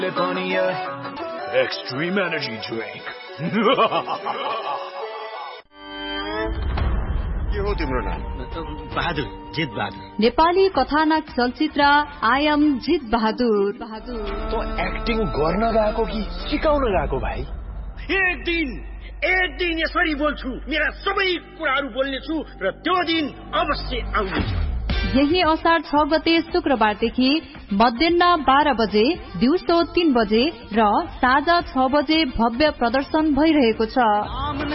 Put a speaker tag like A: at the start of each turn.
A: Extreme energy drink.
B: के हो तिम्रो नाम?
C: बहादुर, जित बहादुर।
D: नेपाली कथानक चलचित्र आई एम जित बहादुर।
A: तो एक्टिङ गर्न गएको कि सिकाउन गएको भाइ?
C: एक दिन यसरी बोल्छु, मेरा सबै कुराहरू बोल्ने छु र त्यो दिन अवश्य आउँछ।
D: यही असार 6 गते शुक्रबारदेखि मध्याह 12 बजे, दिउँसो 3 बजे र साँझ 6 बजे भव्य प्रदर्शन भइरहेको छ।